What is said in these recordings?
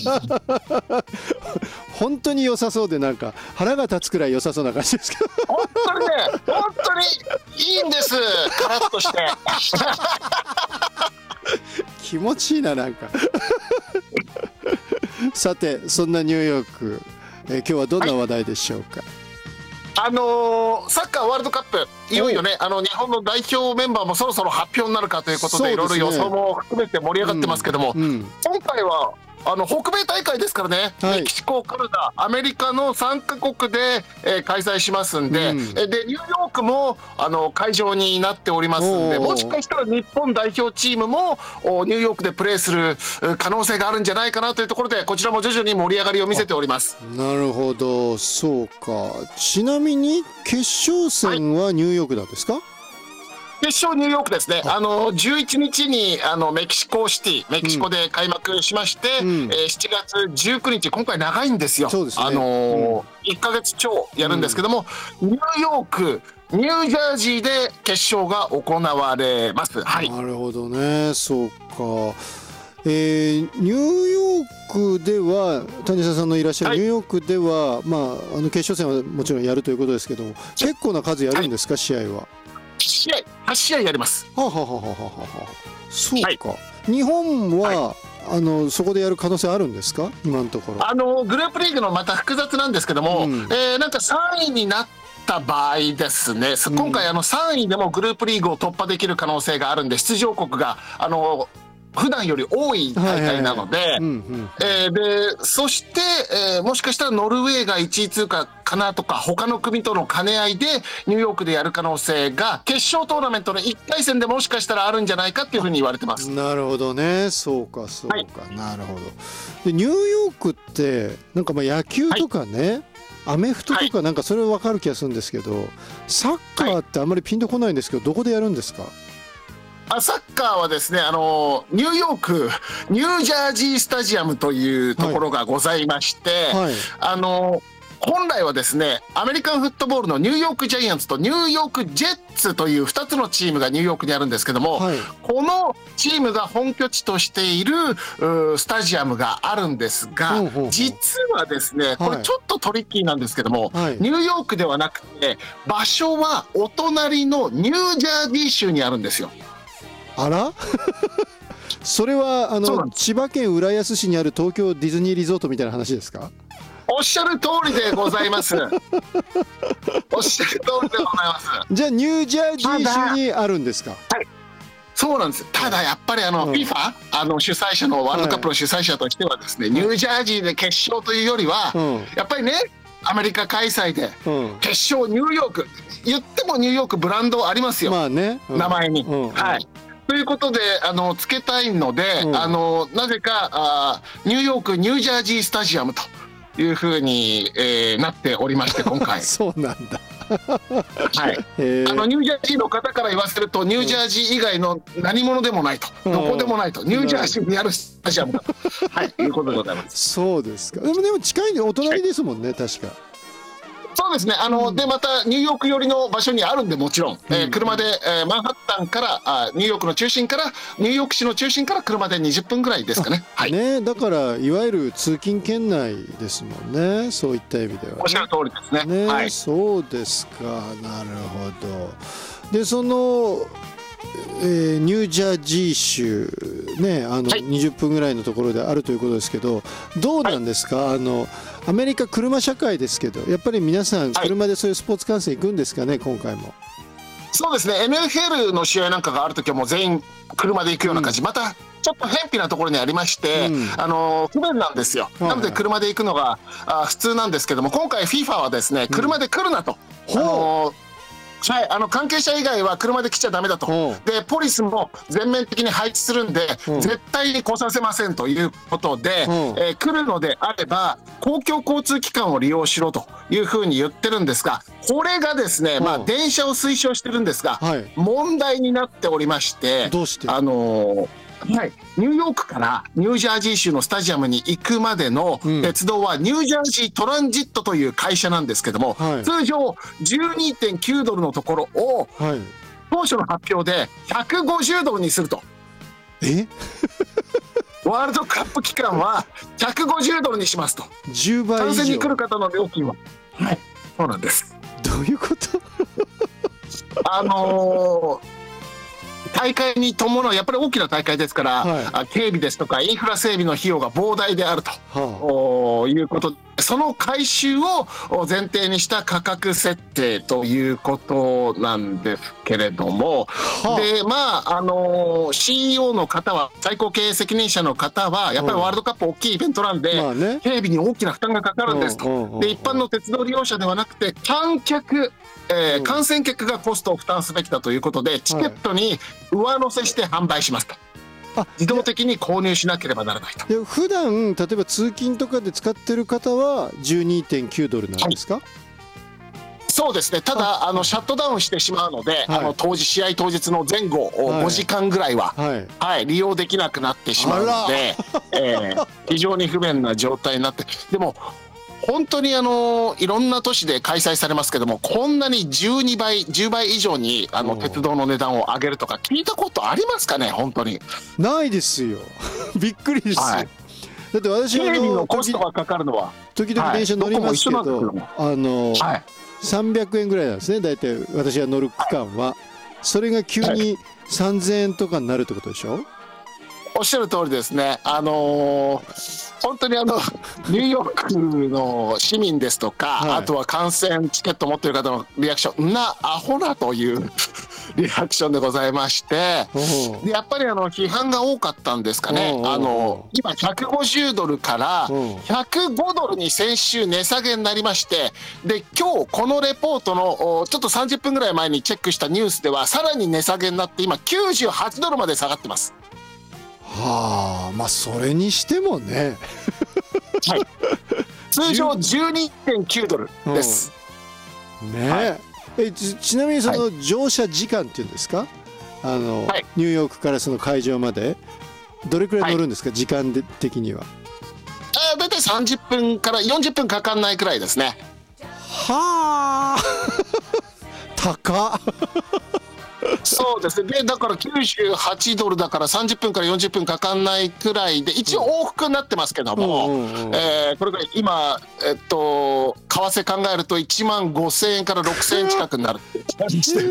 本当に良さそうで、なんか腹が立つくらい良さそうな感じですけど。 本当にね、本当にいいんです、カラッとして。 気持ちいいな、なんか。さて、そんなニューヨーク、今日はどんな話題でしょうか。 サッカーワールドカップ、いよいよね、日本の代表メンバーもそろそろ発表になるかということで、いろいろ予想も含めて盛り上がってますけども、今回は北米大会ですからね、メキシコ、カナダ、アメリカの3カ国で、開催しますんで、でニューヨークも会場になっておりますんで、もしかしたら日本代表チームもニューヨークでプレーする可能性があるんじゃないかなというところで、こちらも徐々に盛り上がりを見せております。 なるほど、そうか。ちなみに決勝戦はニューヨークなんですか。 決勝ニューヨークですね。11日にメキシコシティ、メキシコで開幕しまして、7月19日、今回長いんですよ。 そうですね。 1ヶ月超やるんですけども、ニューヨーク、ニュージャージーで決勝が行われます。はい。 なるほどね、そうか。ニューヨークでは、谷沢さんのいらっしゃるニューヨークでは、決勝戦はもちろんやるということですけども、結構な数やるんですか、試合は。 8試合やります。 そうか。日本は、そこでやる可能性あるんですか、今のところ。 グループリーグのまた複雑なんですけども、なんか3位になった場合ですね、今回3位でもグループリーグを突破できる可能性があるんで、出場国が普段より多い大会なので、そして、もしかしたらノルウェーが1位通過かなとか、他の組との兼ね合いでニューヨークでやる可能性が、決勝トーナメントの1回戦でもしかしたらあるんじゃないかっていうふうに言われてます。 なるほどね、そうかそうか、なるほど。でニューヨークってなんか野球とかね、アメフトとかなんかそれ分かる気がするんですけど、サッカーってあんまりピンとこないんですけど、どこでやるんですか。 サッカーはですね、ニューヨークニュージャージースタジアムというところがございまして、本来はですね、アメリカンフットボールのニューヨークジャイアンツとニューヨークジェッツという2つのチームがニューヨークにあるんですけども、このチームが本拠地としているスタジアムがあるんですが、実はですね、これちょっとトリッキーなんですけども、ニューヨークではなくて、場所はお隣のニュージャージー州にあるんですよ。 あらそれは千葉県浦安市にある東京ディズニーリゾートみたいな話ですか。 おっしゃる通りでございます。おっしゃる通りでございます。 じゃあニュージャージー州にあるんですか。 そうなんです。ただやっぱりFIFA 主催者のワールドカップの主催者としてはですね、ニュージャージーで決勝というよりは、やっぱりね、アメリカ開催で決勝ニューヨーク、言ってもニューヨークブランドありますよ、名前に。ということでつけたいので、なぜかニューヨークニュージャージースタジアムというふうに、なっておりまして、今回そうなんだニュージャージーの方から言わせると、ニュージャージー以外の何者でもないと、どこでもないと、ニュージャージーにあるスタジアムだと、いうことでございます。 そうですか。でも近いんでお隣ですもんね、確か。 そうですね。でまたニューヨーク寄りの場所にあるんで、もちろん、車で、マンハッタンからニューヨークの中心からニューヨーク市の中心から車で20分ぐらいですかね。 だからいわゆる通勤圏内ですもんね、そういった意味では、 おっしゃる通りですね。 そうですか、なるほど。でそのニュージャージー州ね、20分ぐらいのところであるということですけど、どうなんですか、アメリカ車社会ですけど、やっぱり皆さん車でそういうスポーツ観戦行くんですかね、今回も。 そうですね、NFL の試合なんかがあるときはもう全員車で行くような感じ、またちょっと偏僻なところにありまして、不便なんですよ。なので車で行くのが普通なんですけども、今回 FIFA はですね、車で来るなと。関係者以外は車で来ちゃダメだと。でポリスも全面的に配置するんで、絶対に来させませんということで、来るのであれば公共交通機関を利用しろというふうに言ってるんですが、これがですね、電車を推奨してるんですが、問題になっておりまして、 どうしてニューヨークからニュージャージー州のスタジアムに行くまでの鉄道はニュージャージートランジットという会社なんですけども、通常 12.9 ドルのところを、当初の発表で150ドルにすると。 ワールドカップ期間は150ドルにしますと。 10倍以上。 観戦に来る方の料金は、はい、そうなんです。 どういうこと？ 大会に伴うやっぱり大きな大会ですから、はい、警備ですとかインフラ整備の費用が膨大であると、いうことで、その回収を前提にした価格設定ということなんですけれども、でCEO の方は、最高経営責任者の方はやっぱりワールドカップ大きいイベントなんで、警備に大きな負担がかかるんですと。で、一般の鉄道利用者ではなくて観客、観戦客がコストを負担すべきだということで、チケットに上乗せして販売しますと。自動的に購入しなければならないと。 普段例えば通勤とかで使ってる方は 12.9 ドルなんですか？はい、 そうですね。ただシャットダウンしてしまうので、試合当日の前後5時間ぐらいは、利用できなくなってしまうので、非常に不便な状態になって、でも本当にいろんな都市で開催されますけども、こんなに12倍10倍以上に鉄道の値段を上げるとか聞いたことありますかね？本当にないですよ。びっくりですよ、だって私警備のコストがかかるのは時々電車乗りますけど、300円ぐらいなんですね、大体私が乗る区間は。それが急に3000円とかになるってことでしょ？ おっしゃる通りですね。本当にニューヨークの市民ですとか、あとは観戦チケット持ってる方のリアクション、アホなというリアクションでございまして、でやっぱり批判が多かったんですかね。今150ドルから105ドルに先週値下げになりまして、で今日このレポートのちょっと30分ぐらい前にチェックしたニュースではさらに値下げになって今98ドルまで下がってます。 それにしてもね、 通常 12.9 ドルです、 ちなみにその乗車時間っていうんですか、ニューヨークからその会場までどれくらい乗るんですか、時間的には。 だいたい30分から40分かかんないくらいですね。 高っ。 そうですね。でだから98ドルだから30分から40分かかんないくらいで、一応往復になってますけども、これが今為替考えると1万5000円から6000円近くになるって感じです。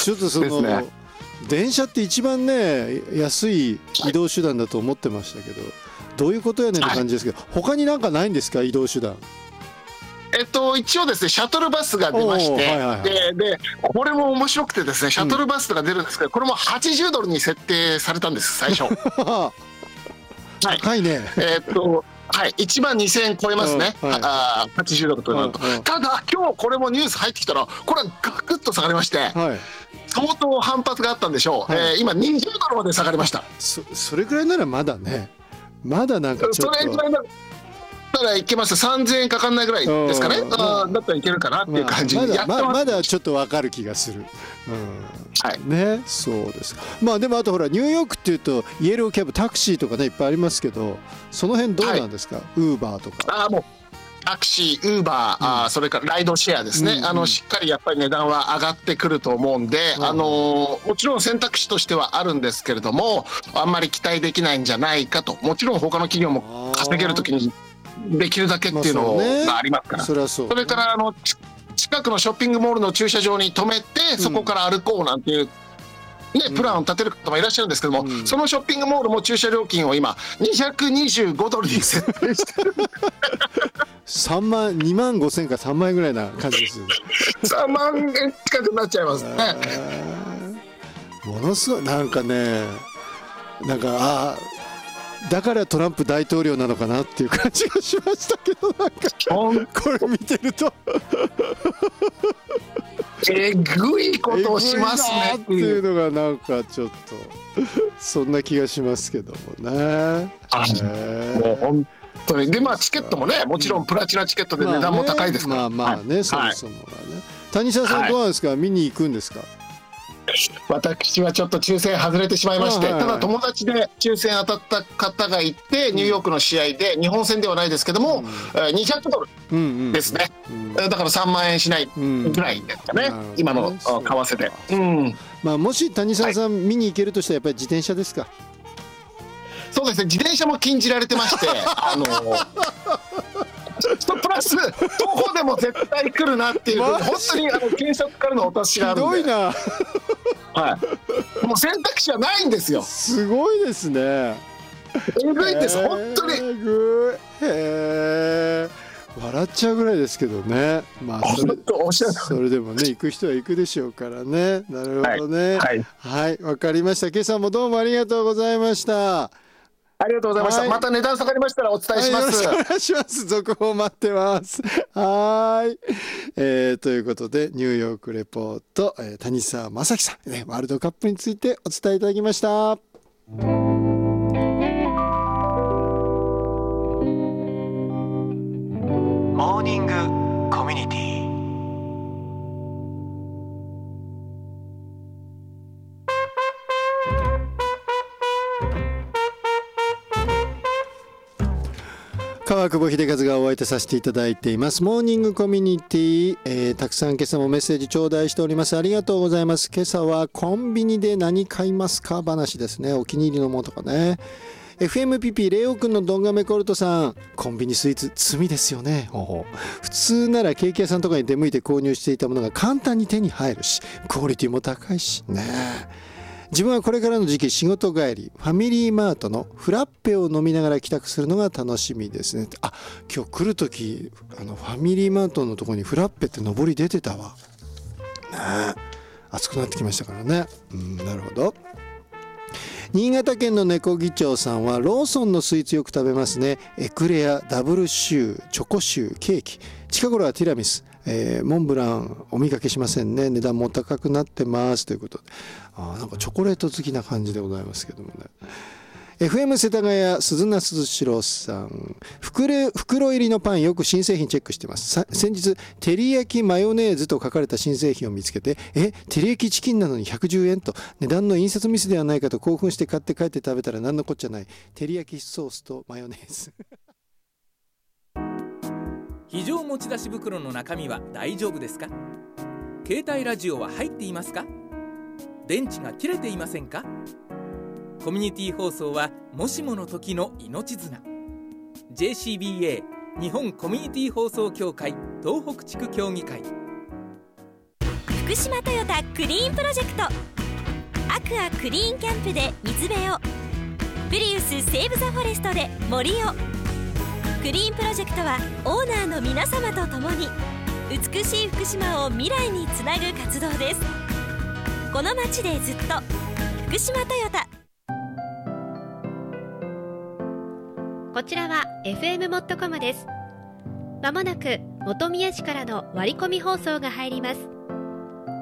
ちょっと電車って一番ね安い移動手段だと思ってましたけど、どういうことやねんって感じですけど、他になんかないんですか、移動手段。 一応ですね、シャトルバスが出まして、でこれも面白くてですね、シャトルバスが出るんですけど、これも80ドルに設定されたんです、最初。 高いね。 1万2000円超えますね、80ドルとなると。ただ今日これもニュース入ってきたら、これはガクッと下がりまして、相当反発があったんでしょう。今20ドルまで下がりました。 それぐらいならまだね、まだなんかちょっと。 だからいけます。3000円かかんないぐらいですかね。だったらいけるかなっていう感じにやってます。 まだちょっと分かる気がする。ね、そうですか。でもあとほらニューヨークっていうとイエローキャブ、タクシーとかねいっぱいありますけど、その辺どうなんですか、ウーバーとか。 もうタクシー、ウーバー、それからライドシェアですね、しっかりやっぱり値段は上がってくると思うんで、もちろん選択肢としてはあるんですけれども、あんまり期待できないんじゃないかと。もちろん他の企業も稼げるときにできるだけっていうのがありますから、それから近くのショッピングモールの駐車場に止めて、そこから歩こうなんていう、プランを立てる方もいらっしゃるんですけども、そのショッピングモールも駐車料金を今225ドルに設定してる。 2万5千か3万円ぐらいな感じですよね。 3万円近くなっちゃいますね。 ものすごいなんかだからトランプ大統領なのかなっていう感じがしましたけど、なんかこれ見てるとえぐいことをしますねっていうのがなんかちょっとそんな気がしますけどもね。 もう本当にでチケットもね、もちろんプラチナチケットで値段も高いですから、 そもそもはね。谷沢さんどうなんですか、見に行くんですか。 私はちょっと抽選外れてしまいまして、ただ友達で抽選当たった方がいて、ニューヨークの試合で、日本戦ではないですけども、200ドルですね、だから3万円しないぐらいですかね、今の為替で。 もし谷沢さん見に行けるとしたらやっぱり自転車ですか。 そうですね、自転車も禁じられてましてプラス徒歩でも絶対来るなっていう、本当に警察からのお達しがあるんで、 ひどいなはい、もう選択肢はないんですよ。 すごいですね。 えぐいんです、本当に。 えぐい。へえ、笑っちゃうぐらいですけどね。まあそれでもね、行く人は行くでしょうからね。なるほどね。はい、はい、わかりました。今朝もどうもありがとうございました。 ありがとうございました。はい、また値段下がりましたらお伝えします。 よろしくお願いします。続報待ってます。はい、ということでニューヨークレポート、谷沢正樹さん、ワールドカップについてお伝えいただきました。モーニングコミュニティ。川久保秀和がお相手させていただいていますモーニングコミュニティ、たくさん今朝もメッセージ頂戴しております。ありがとうございます。今朝はコンビニで何買いますか話ですね。お気に入りのものとかね。FMPP レオくんのドンガメコルトさん、コンビニスイーツ罪ですよね。普通ならケーキ屋さんとかに出向いて購入していたものが簡単に手に入るし、クオリティも高いしね。自分はこれからの時期仕事帰りファミリーマートのフラッペを飲みながら帰宅するのが楽しみですね。あ、今日来る時ファミリーマートのところにフラッペって上り出てたわね。暑くなってきましたからね。なるほど。新潟県の猫議長さんはローソンのスイーツよく食べますね。エクレア、ダブルシュー、チョコシュー、ケーキ、近頃はティラミス、モンブランお見かけしませんね。値段も高くなってますということで、なんかチョコレート好きな感じでございますけどもね。FM 世田谷鈴名鈴代さん、袋入りのパンよく新製品チェックしてます。先日照り焼きマヨネーズと書かれた新製品を見つけて、照り焼きチキンなのに110円と値段の印刷ミスではないかと興奮して買って帰って食べたら何のこっちゃない照り焼きソースとマヨネーズ非常持ち出し袋の中身は大丈夫ですか？携帯ラジオは入っていますか？電池が切れていませんか？コミュニティ放送はもしもの時の命綱。 JCBA 日本コミュニティ放送協会東北地区協議会。 福島トヨタクリーンプロジェクト。アクアクリーンキャンプで水辺を、プリウスセーブ・ザ・フォレストで森を。クリーンプロジェクトはオーナーの皆様と共に美しい福島を未来につなぐ活動です。この街でずっと福島トヨタ。 こちらは FM モットコムです。まもなく本宮市からの割り込み放送が入ります。